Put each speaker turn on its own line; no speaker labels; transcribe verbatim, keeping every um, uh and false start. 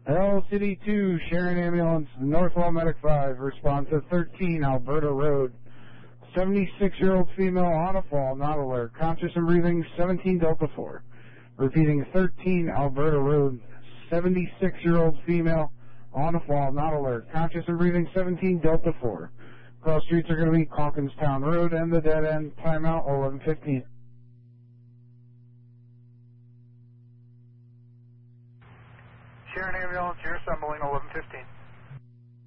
L City two, Sharon Ambulance, Northwell Medic five, respond to thirteen Alberta Road. seventy-six-year-old female on a fall, not alert, conscious and breathing, seventeen Delta four. Repeating, thirteen Alberta Road, seventy-six-year-old female on a fall, not alert, conscious and breathing, seventeen Delta four. Cross streets are going to be Calkinstown Road and the dead end, timeout eleven fifteen.
Sharon Ambulance, you're assembling eleven fifteen.